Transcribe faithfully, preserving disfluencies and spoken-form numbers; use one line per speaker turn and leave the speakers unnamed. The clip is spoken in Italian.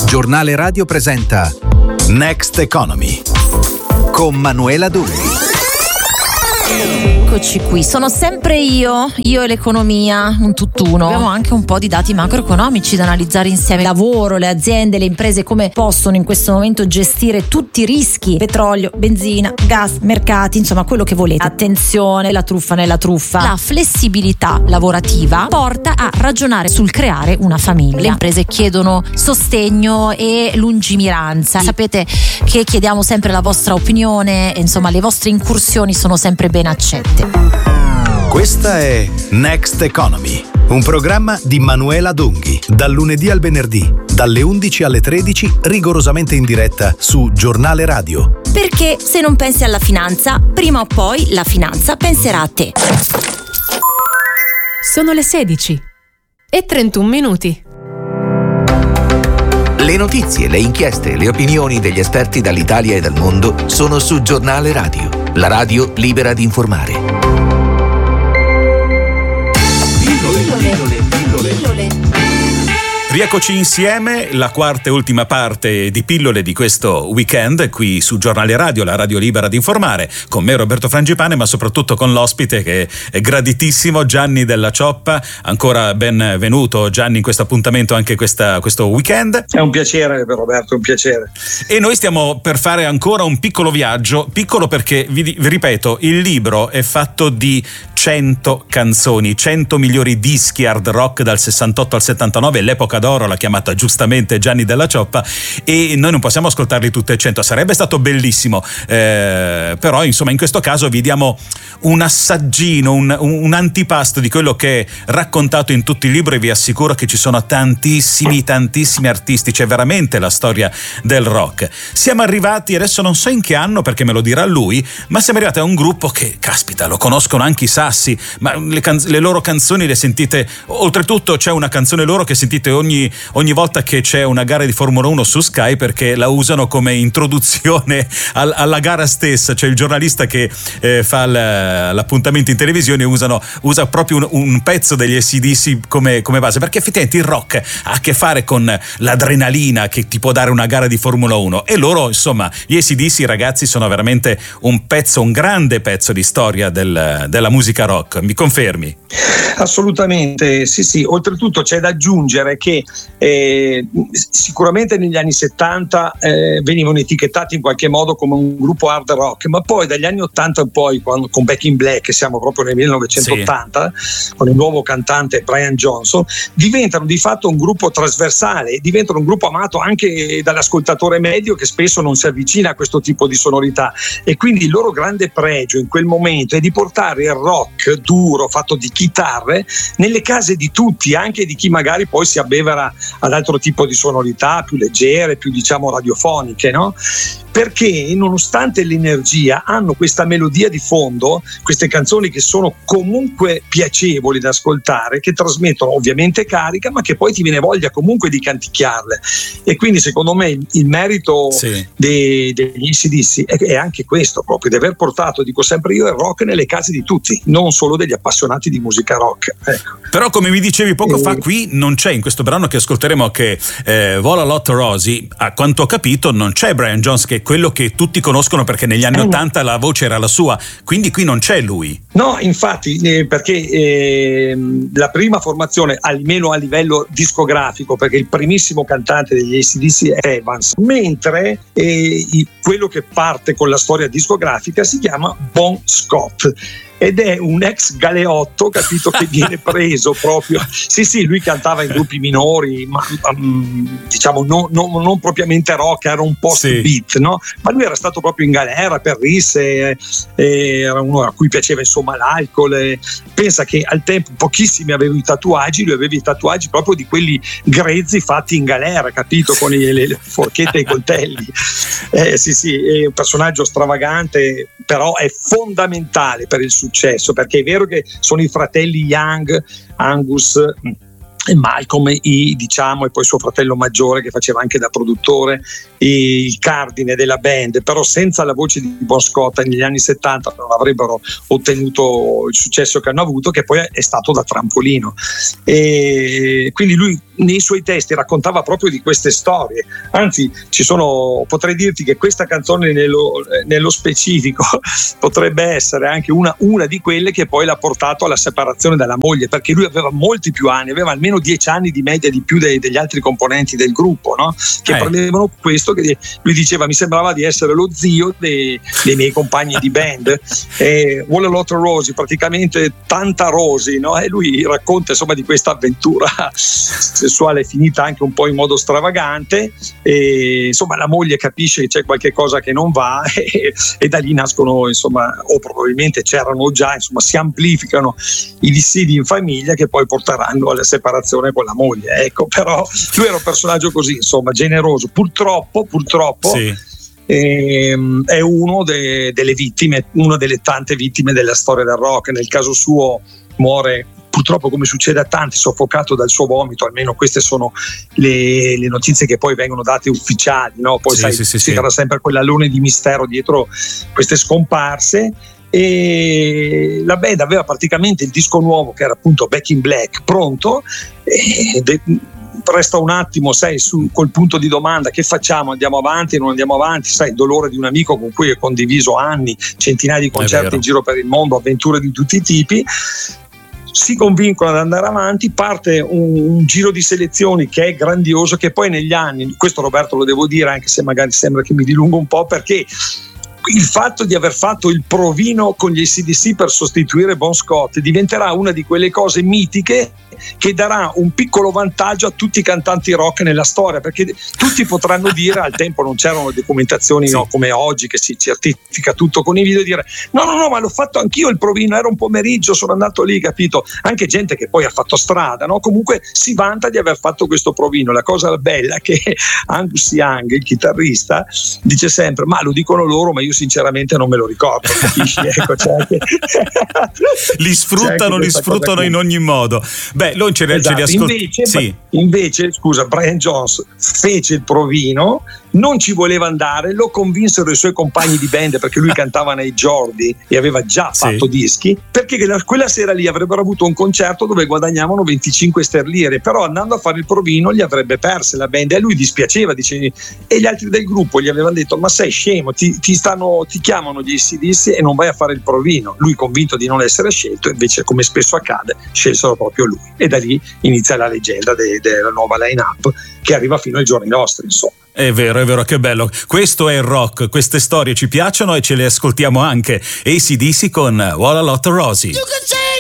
Giornale Radio presenta Next Economy con Manuela Dulli.
Eccoci qui, sono sempre io, io e l'economia, un tutt'uno. Abbiamo anche un po' di dati macroeconomici da analizzare insieme. Il lavoro, le aziende, le imprese come possono in questo momento gestire tutti i rischi: petrolio, benzina, gas, mercati, insomma quello che volete. Attenzione, la truffa nella truffa. La flessibilità lavorativa porta a ragionare sul creare una famiglia. Le imprese chiedono sostegno e lungimiranza. Sapete che chiediamo sempre la vostra opinione, insomma le vostre incursioni sono sempre ben accette.
Questa è Next Economy, un programma di Manuela Dunghi, dal lunedì al venerdì, dalle undici alle tredici, rigorosamente in diretta su Giornale Radio.
Perché se non pensi alla finanza, prima o poi la finanza penserà a te.
Sono le sedici e trentuno minuti.
Le notizie, le inchieste e le opinioni degli esperti dall'Italia e dal mondo sono su Giornale Radio, la radio libera di informare.
Rieccoci insieme, la quarta e ultima parte di pillole di questo weekend qui su Giornale Radio, la radio libera di informare, con me Roberto Frangipane, ma soprattutto con l'ospite che è graditissimo, Gianni Della Cioppa. Ancora benvenuto Gianni in questo appuntamento anche questa, questo weekend.
È un piacere Roberto, un piacere.
E noi stiamo per fare ancora un piccolo viaggio, piccolo perché vi, vi ripeto, il libro è fatto di cento canzoni, cento migliori dischi hard rock dal sessantotto al settantanove, l'epoca d'oro l'ha chiamata giustamente Gianni Della Cioppa, e noi non possiamo ascoltarli tutti e cento, sarebbe stato bellissimo, eh, però insomma in questo caso vi diamo un assaggino, un, un antipasto di quello che è raccontato in tutti i libri, e vi assicuro che ci sono tantissimi tantissimi artisti, c'è veramente la storia del rock. Siamo arrivati, adesso non so in che anno perché me lo dirà lui, ma siamo arrivati a un gruppo che, caspita, lo conoscono anche i sassi, ma le, can- le loro canzoni le sentite, oltretutto c'è una canzone loro che sentite ogni, ogni volta che c'è una gara di Formula uno su Sky, perché la usano come introduzione al, alla gara stessa, cioè il giornalista che eh, fa l- l'appuntamento in televisione usano, usa proprio un, un pezzo degli A C D C come, come base, perché effettivamente il rock ha a che fare con l'adrenalina che ti può dare una gara di Formula uno, e loro insomma gli A C D C ragazzi sono veramente un pezzo, un grande pezzo di storia del, della musica rock, mi confermi?
Assolutamente, sì sì, oltretutto c'è da aggiungere che eh, sicuramente negli anni settanta eh, venivano etichettati in qualche modo come un gruppo hard rock, ma poi dagli anni ottanta in poi, quando, con Back in Black, siamo proprio nel millenovecentottanta, sì, con il nuovo cantante Brian Johnson, diventano di fatto un gruppo trasversale, diventano un gruppo amato anche dall'ascoltatore medio che spesso non si avvicina a questo tipo di sonorità, e quindi il loro grande pregio in quel momento è di portare il rock duro fatto di chitarre nelle case di tutti, anche di chi magari poi si abbevera ad altro tipo di sonorità più leggere, più diciamo radiofoniche, no? Perché nonostante l'energia hanno questa melodia di fondo, queste canzoni che sono comunque piacevoli da ascoltare, che trasmettono ovviamente carica, ma che poi ti viene voglia comunque di canticchiarle. E quindi secondo me il, il merito sì. dei, degli A C D C è, è anche questo, proprio di aver portato, dico sempre io, il rock nelle case di tutti, non solo degli appassionati di musica rock. Ecco.
Però come mi dicevi poco
e...
fa, qui non c'è, in questo brano che ascolteremo, che eh, Vola Lotto Rosie, a quanto ho capito non c'è Brian Jones, che è quello che tutti conoscono perché negli anni ottanta la voce era la sua, quindi qui non c'è lui.
No, infatti, eh, perché eh, la prima formazione, almeno a livello discografico, perché il primissimo cantante degli A C D C è Evans, mentre eh, quello che parte con la storia discografica si chiama Bon Scott. Ed è un ex galeotto, capito, che viene preso proprio. Sì, sì, lui cantava in gruppi minori, ma um, diciamo non, non, non propriamente rock, era un post-beat, sì, no? Ma lui era stato proprio in galera per risse, eh, era uno a cui piaceva insomma l'alcol. Eh. Pensa che al tempo pochissimi avevano i tatuaggi, lui aveva i tatuaggi proprio di quelli grezzi fatti in galera, capito, con le, le forchette e i coltelli. Eh, sì, sì, è un personaggio stravagante, però è fondamentale per il successo, perché è vero che sono i fratelli Young, Angus Malcolm E, diciamo, e poi suo fratello maggiore che faceva anche da produttore, il cardine della band, però senza la voce di Bon Scott negli anni settanta non avrebbero ottenuto il successo che hanno avuto, che poi è stato da trampolino. E quindi lui nei suoi testi raccontava proprio di queste storie, anzi ci sono, potrei dirti che questa canzone nello, nello specifico potrebbe essere anche una, una di quelle che poi l'ha portato alla separazione dalla moglie, perché lui aveva molti più anni, aveva almeno dieci anni di media di più dei, degli altri componenti del gruppo, no? Che eh. prendevano questo, che lui diceva mi sembrava di essere lo zio dei, dei miei compagni di band. E Wall a Lot of Rosie, praticamente tanta Rosie, no? E lui racconta insomma di questa avventura sessuale finita anche un po' in modo stravagante, e insomma la moglie capisce che c'è qualche cosa che non va e, e da lì nascono insomma, o probabilmente c'erano già, insomma si amplificano i dissidi in famiglia che poi porteranno alla separazione con la moglie, ecco. Però lui era un personaggio così, insomma, generoso, purtroppo purtroppo sì. ehm, è uno de, delle vittime, una delle tante vittime della storia del rock. Nel caso suo muore purtroppo, come succede a tanti, soffocato dal suo vomito, almeno queste sono le, le notizie che poi vengono date ufficiali, no? Poi sì, sai, sì, sì, si era sì. sempre quell'alone di mistero dietro queste scomparse. E la band aveva praticamente il disco nuovo, che era appunto Back in Black, pronto, e de- resta un attimo, sai, su, col punto di domanda: che facciamo? Andiamo avanti o non andiamo avanti? Sai, il dolore di un amico con cui hai condiviso anni, centinaia di concerti in giro per il mondo, avventure di tutti i tipi. Si convincono ad andare avanti, parte un, un giro di selezioni che è grandioso, che poi negli anni, questo Roberto lo devo dire anche se magari sembra che mi dilungo un po', perché il fatto di aver fatto il provino con gli A C D C per sostituire Bon Scott diventerà una di quelle cose mitiche che darà un piccolo vantaggio a tutti i cantanti rock nella storia, perché tutti potranno dire, al tempo non c'erano documentazioni sì. no, come oggi che si certifica tutto con i video, dire no no no ma l'ho fatto anch'io il provino, era un pomeriggio, sono andato lì, capito? Anche gente che poi ha fatto strada, no? Comunque si vanta di aver fatto questo provino. La cosa bella è che Angus Young, il chitarrista, dice sempre ma lo dicono loro, ma io sinceramente non me lo ricordo, capisci? Ecco, c'è anche...
li sfruttano, li sfruttano in ogni modo. Beh, lo ce li
esatto.
ascolt-
invece,
sì.
invece, scusa, Brian Jones fece il provino, non ci voleva andare, lo convinsero i suoi compagni di band, perché lui cantava nei Jordi e aveva già fatto sì. dischi, perché quella sera lì avrebbero avuto un concerto dove guadagnavano venticinque sterline, però andando a fare il provino li avrebbe perse la band, e a lui dispiaceva, dice, e gli altri del gruppo gli avevano detto ma sei scemo, ti, ti, stanno, ti chiamano gli A C D C e non vai a fare il provino. Lui, convinto di non essere scelto, invece, come spesso accade, scelsero proprio lui, e da lì inizia la leggenda de, della nuova line-up che arriva fino ai giorni nostri, insomma.
È vero, è vero, che bello. Questo è il rock, queste storie ci piacciono e ce le ascoltiamo anche. A C D C con Wall a Lot of Rosie.